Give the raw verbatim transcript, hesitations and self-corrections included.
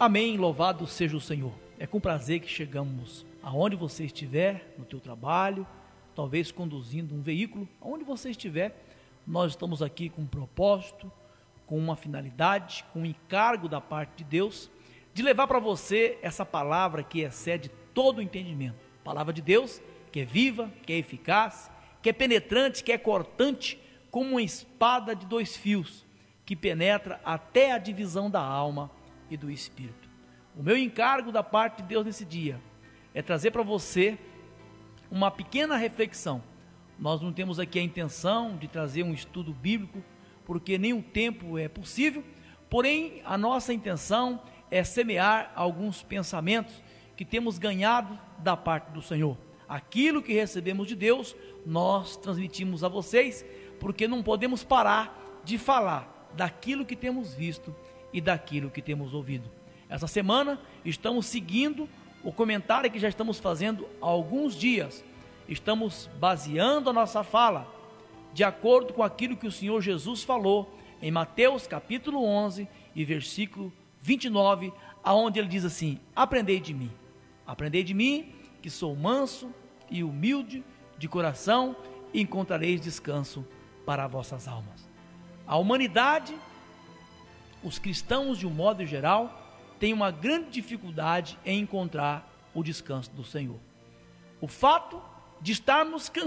Amém, louvado seja o Senhor. É com prazer que chegamos aonde você estiver, no teu trabalho, talvez conduzindo um veículo, aonde você estiver, nós estamos aqui com um propósito, com uma finalidade, com um encargo da parte de Deus, de levar para você essa palavra que excede todo o entendimento. Palavra de Deus que é viva, que é eficaz, que é penetrante, que é cortante, como uma espada de dois fios, que penetra até a divisão da alma e do espírito. O meu encargo da parte de Deus nesse dia é trazer para você uma pequena reflexão. Nós não temos aqui a intenção de trazer um estudo bíblico, porque nem o tempo é possível, porém a nossa intenção é semear alguns pensamentos que temos ganhado da parte do Senhor. Aquilo que recebemos de Deus, nós transmitimos a vocês, porque não podemos parar de falar daquilo que temos visto e daquilo que temos ouvido. Essa semana estamos seguindo o comentário que já estamos fazendo há alguns dias. Estamos baseando a nossa fala de acordo com aquilo que o Senhor Jesus falou em Mateus capítulo onze e versículo vinte e nove, aonde ele diz assim: aprendei de mim, aprendei de mim, que sou manso e humilde de coração, e encontrareis descanso para vossas almas. A humanidade, os cristãos de um modo geral, têm uma grande dificuldade em encontrar o descanso do Senhor. O fato de estarmos cansados